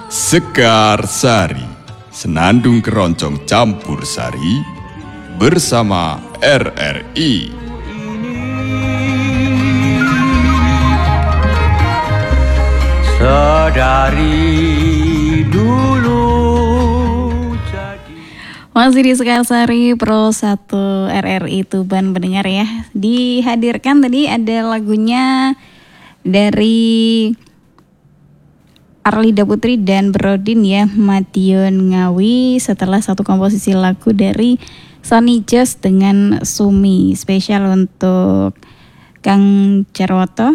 Sekar Sari, Senandung Keroncong Campur Sari bersama RRI. Sedari dulu masih di Sekar Sari Pro 1 RRI Tuban pendengar ya. Dihadirkan tadi ada lagunya dari Arlida Putri dan Brodin ya, Madiun Ngawi, setelah satu komposisi lagu dari Sonny Jos dengan Sumi, spesial untuk Kang Jarwoto.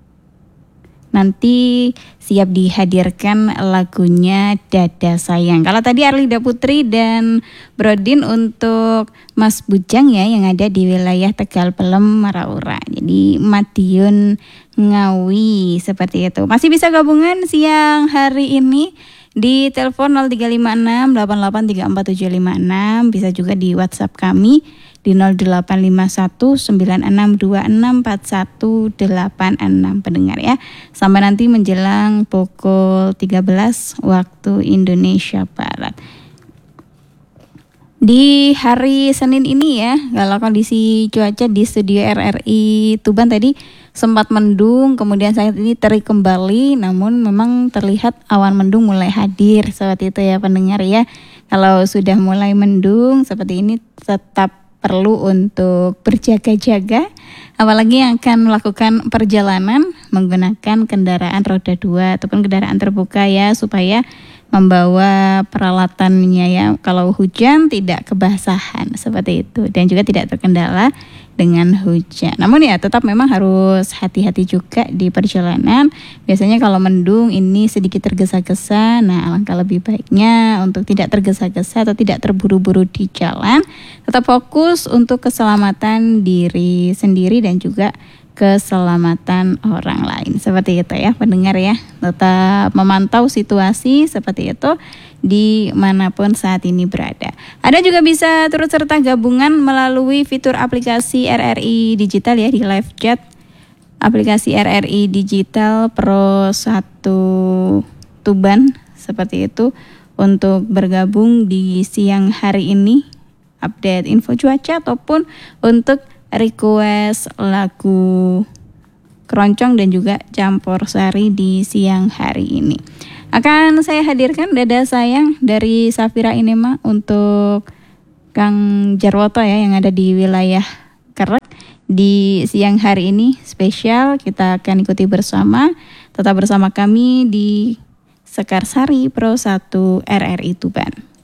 Nanti siap dihadirkan lagunya Dada Sayang. Kalau tadi Arlida Putri dan Brodin untuk Mas Bujang ya, yang ada di wilayah Tegal Pelem Maraura. Jadi Madiun Ngawi seperti itu. Masih bisa gabungan siang hari ini di telepon 0356 8834 756. Bisa juga di WhatsApp kami di 0851 9626 4186 pendengar ya. Sampai nanti menjelang pukul 13 waktu Indonesia Barat. Di hari Senin ini ya, kalau kondisi cuaca di studio RRI Tuban tadi sempat mendung, kemudian saat ini terik kembali, namun memang terlihat awan mendung mulai hadir seperti itu ya pendengar ya. Kalau sudah mulai mendung seperti ini tetap perlu untuk berjaga-jaga, apalagi yang akan melakukan perjalanan menggunakan kendaraan roda 2 ataupun kendaraan terbuka ya, supaya membawa peralatannya ya, kalau hujan tidak kebasahan seperti itu, dan juga tidak terkendala dengan hujan. Namun ya tetap memang harus hati-hati juga di perjalanan. Biasanya kalau mendung ini sedikit tergesa-gesa, nah alangkah lebih baiknya untuk tidak tergesa-gesa atau tidak terburu-buru di jalan, tetap fokus untuk keselamatan diri sendiri dan juga keselamatan orang lain. Seperti itu ya pendengar ya. Tetap memantau situasi seperti itu dimanapun saat ini berada. Anda juga bisa turut serta gabungan melalui fitur aplikasi RRI Digital ya, di live chat aplikasi RRI Digital Pro 1 Tuban seperti itu, untuk bergabung di siang hari ini, update info cuaca ataupun untuk request lagu keroncong dan juga campur sari di siang hari ini. Akan saya hadirkan Dada Sayang dari Safira Inema untuk Kang Jarwoto ya, yang ada di wilayah Kerek di siang hari ini. Spesial kita akan ikuti bersama. Tetap bersama kami di Sekar Sari Pro 1 RRI Tuban.